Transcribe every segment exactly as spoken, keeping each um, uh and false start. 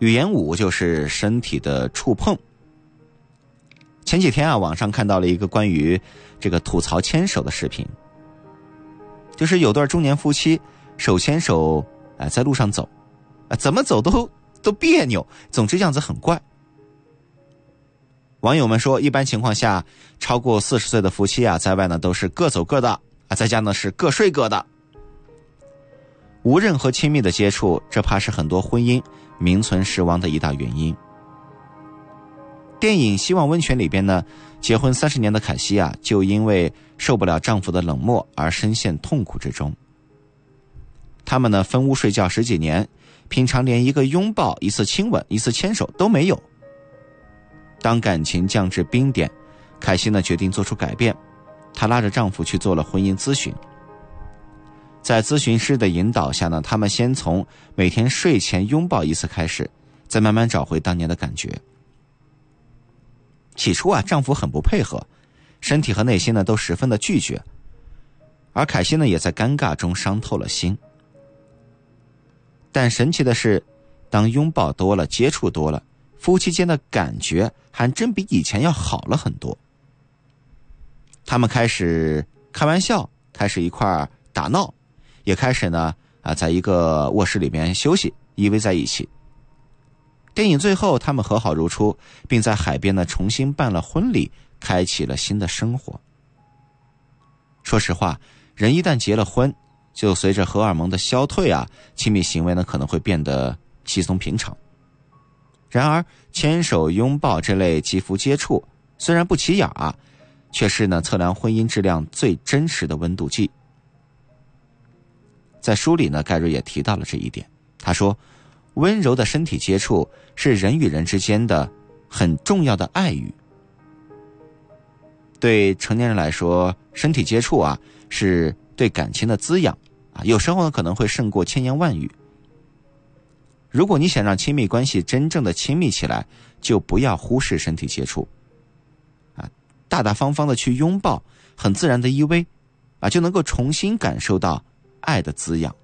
语言五就是身体的触碰。前几天啊，网上看到了一个关于这个吐槽牵手的视频，就是有对中年夫妻手牵手啊、呃、在路上走，啊怎么走都都别扭，总之样子很怪。网友们说，一般情况下，超过四十岁的夫妻啊，在外呢都是各走各的啊，在家呢是各睡各的，无任何亲密的接触，这怕是很多婚姻名存实亡的一大原因。电影《希望温泉》里边呢，结婚三十年的凯西啊，就因为受不了丈夫的冷漠而深陷痛苦之中。他们呢分屋睡觉十几年，平常连一个拥抱、一次亲吻、一次牵手都没有。当感情降至冰点，凯西呢决定做出改变，她拉着丈夫去做了婚姻咨询。在咨询师的引导下呢，他们先从每天睡前拥抱一次开始，再慢慢找回当年的感觉。起初啊，丈夫很不配合，身体和内心呢都十分的拒绝，而凯西呢也在尴尬中伤透了心。但神奇的是，当拥抱多了，接触多了，夫妻间的感觉还真比以前要好了很多。他们开始开玩笑，开始一块儿打闹，也开始呢啊，在一个卧室里面休息，依偎在一起。电影最后他们和好如初，并在海边呢重新办了婚礼，开启了新的生活。说实话，人一旦结了婚，就随着荷尔蒙的消退啊，亲密行为呢可能会变得稀松平常。然而牵手拥抱这类肌肤接触虽然不起眼啊，却是呢测量婚姻质量最真实的温度计。在书里呢，盖瑞也提到了这一点。他说，温柔的身体接触是人与人之间的很重要的爱语。对成年人来说，身体接触啊是对感情的滋养啊，有时候呢可能会胜过千言万语。如果你想让亲密关系真正的亲密起来，就不要忽视身体接触啊，大大方方的去拥抱，很自然的依偎啊，就能够重新感受到爱的滋养。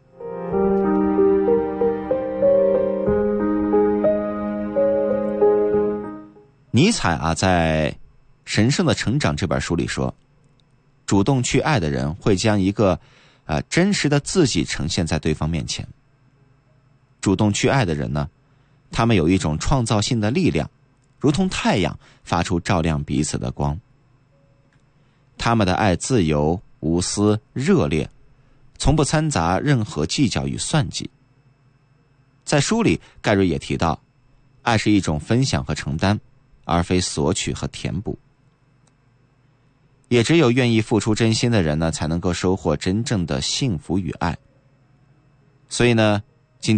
尼采啊，在《神圣的成长》这本书里说，主动去爱的人会将一个呃真实的自己呈现在对方面前。主动去爱的人呢，他们有一种创造性的力量，如同太阳发出照亮彼此的光。他们的爱自由、无私、热烈，从不掺杂任何计较与算计。在书里，盖瑞也提到，爱是一种分享和承担，而非索取和填补。也只有愿意付出真心的人呢，才能够收获真正的幸福与爱。所以呢，